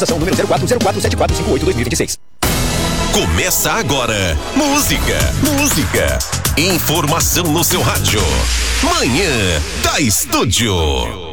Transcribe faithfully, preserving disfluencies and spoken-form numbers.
Estação número zero quatro zero quatro sete quatro cinco oito dois mil e vinte e seis. Começa agora. Música, música. Informação no seu rádio. Manhã da Estúdio.